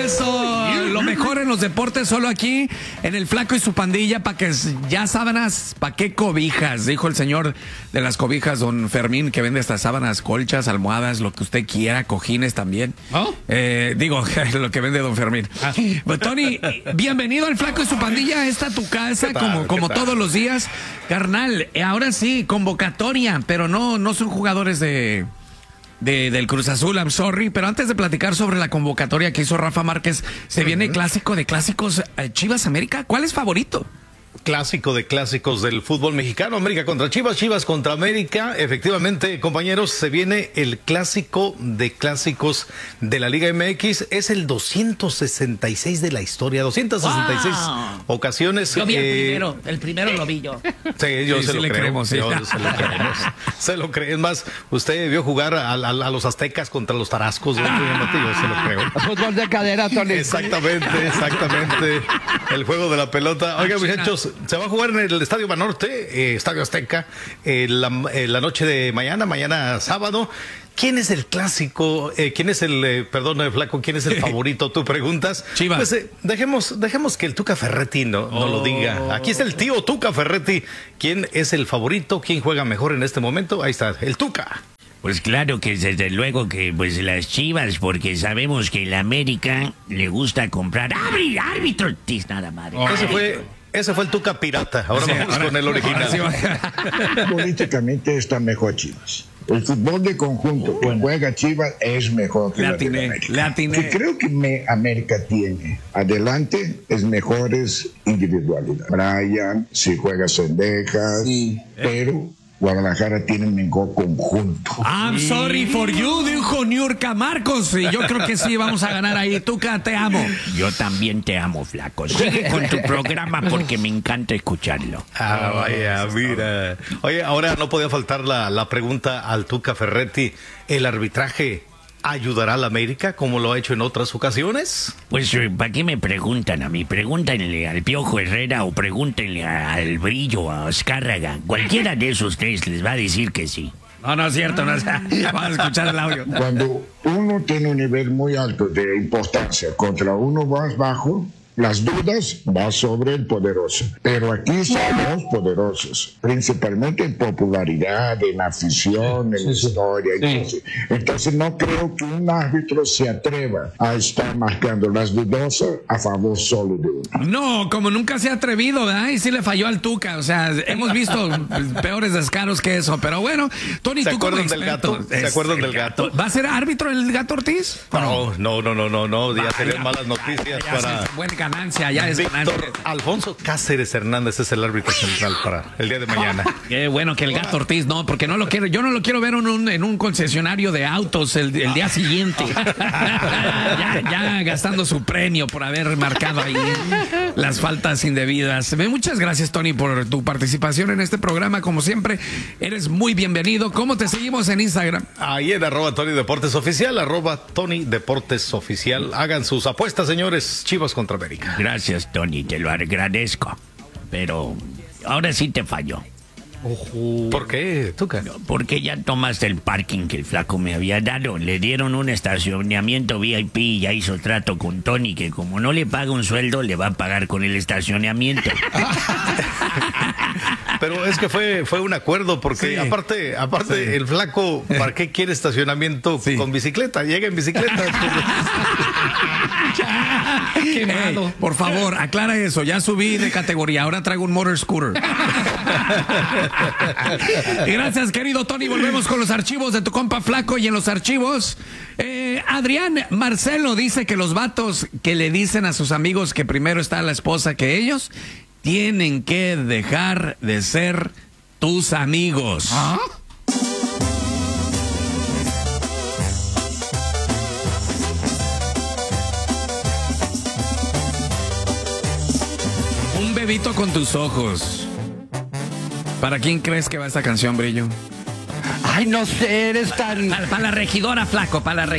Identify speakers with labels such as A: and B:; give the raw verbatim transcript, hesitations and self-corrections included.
A: Eso, lo mejor en los deportes solo aquí, en el Flaco y su pandilla, para que ya sábanas, ¿para qué cobijas? Dijo el señor de las cobijas, don Fermín, que vende estas sábanas, colchas, almohadas, lo que usted quiera, cojines también. ¿Oh? Eh, digo, lo que vende don Fermín. Ah. Pues, Tony, bienvenido al Flaco y su pandilla, esta tu casa, tal, como, como todos los días. Carnal, ahora sí, convocatoria, pero no, no son jugadores de... De, del Cruz Azul, I'm sorry, pero antes de platicar sobre la convocatoria que hizo Rafa Márquez, se viene uh-huh. clásico de clásicos, eh, Chivas América, ¿cuál es favorito?
B: Clásico de clásicos del fútbol mexicano, América contra Chivas, Chivas contra América. Efectivamente, compañeros, se viene el clásico de clásicos de la Liga M X. Es el doscientos sesenta y seis de la historia, doscientas sesenta y seis wow. ocasiones.
C: Yo vi el eh... primero, el primero lo vi yo.
B: Sí, yo sí, se, sí lo le creemos, sí. yo se lo creemos. Se lo creo. Es más, usted vio jugar a, a, a los aztecas contra los tarascos. Yo, yo se lo creo.
D: Fútbol de cadera, Tony.
B: Exactamente, exactamente. El juego de la pelota. Oiga, muchachos, se va a jugar en el Estadio Banorte, eh, Estadio Azteca, eh, la, eh, la noche de mañana, mañana sábado. ¿Quién es el clásico? Eh, ¿Quién es el, eh, perdón, eh, Flaco, quién es el favorito? Tú preguntas.
A: Chivas.
B: Pues eh, dejemos, dejemos que el Tuca Ferretti no, no oh. lo diga. Aquí está el tío Tuca Ferretti. ¿Quién es el favorito? ¿Quién juega mejor en este momento? Ahí está, el Tuca.
E: Pues claro que desde luego que pues las Chivas, porque sabemos que el América le gusta comprar árbitro, nada madre.
B: Oh. Ese fue... Ese fue el Tuca pirata. Ahora sí, vamos ahora, con el original.
F: Sí, políticamente está mejor Chivas. El fútbol de conjunto que bueno. juega Chivas es mejor que la de América. Que creo que me, América tiene adelante es mejores individualidades. Brian, si juega Cendejas, sí. pero Guadalajara tiene un mejor conjunto.
A: I'm sorry for you, dijo Niurka Marcos. Y yo creo que sí, vamos a ganar ahí. Tuca, te amo.
E: Yo también te amo, Flaco. Sigue con tu programa porque me encanta escucharlo.
B: Ah, vaya, mira. Oye, ahora no podía faltar la, la pregunta al Tuca Ferretti. ¿El arbitraje ayudará a la América como lo ha hecho en otras ocasiones?
E: Pues, ¿para qué me preguntan a mí? Pregúntenle al Piojo Herrera o pregúntenle al Brillo, a Azcárraga. Cualquiera de esos tres les va a decir que sí.
A: No, no es cierto, no es... Vamos a escuchar el audio.
F: Cuando uno tiene un nivel muy alto de importancia contra uno más bajo, las dudas van sobre el poderoso. Pero aquí somos poderosos, principalmente en popularidad, en afición, en sí, historia. Sí. Entonces, entonces no creo que un árbitro se atreva a estar marcando las dudosas a favor solo de uno.
A: No, como nunca se ha atrevido, ¿verdad? Y sí le falló al Tuca. O sea, hemos visto peores descaros que eso. Pero bueno, Tony,
B: ¿Se
A: tú como
B: acuerdan del gato? ¿Se acuerdan del gato?
A: ¿Va a ser árbitro el Gato Ortiz?
B: No, no, no, no, no, no. Ya serían malas noticias
A: ya,
B: para...
A: Ya buena ganancia, ya es
B: Víctor
A: ganancia.
B: Alfonso Cáceres Hernández es el árbitro central para el día de mañana.
A: Qué bueno que el Gato Ortiz, no, porque no lo quiero, yo no lo quiero ver en un, en un concesionario de autos el, el día siguiente. ya, ya gastando su premio por haber marcado ahí las faltas indebidas. Muchas gracias, Tony, por tu participación en este programa. Como siempre, eres muy bienvenido. ¿Cómo te seguimos en Instagram?
B: Ahí en arroba Tony Deportes Oficial, arroba Tony Deportes Oficial. Hagan sus apuestas, señores. Chivas contra América.
E: Gracias, Tony, te lo agradezco. Pero ahora sí te falló.
B: Uh-huh. ¿Por qué, Tuca?
E: Porque ya tomaste el parking que el Flaco me había dado. Le dieron un estacionamiento V I P y ya hizo trato con Tony, que como no le paga un sueldo, le va a pagar con el estacionamiento.
B: Pero es que fue fue un acuerdo, porque sí. aparte aparte sí. el Flaco, ¿para qué quiere estacionamiento sí. con bicicleta? Llega en bicicleta.
A: Qué malo. Hey, por favor, aclara eso. Ya subí de categoría, ahora traigo un motor scooter. Gracias, querido Tony. Volvemos con los archivos de tu compa Flaco. Y en los archivos, eh, Adrián Marcelo dice que los vatos que le dicen a sus amigos que primero está la esposa que ellos, tienen que dejar de ser tus amigos. ¿Ah? Un bebito con tus ojos. ¿Para quién crees que va esta canción, Brillo?
D: Ay, no sé, eres tan...
A: Para, para la regidora, Flaco, para la regidora.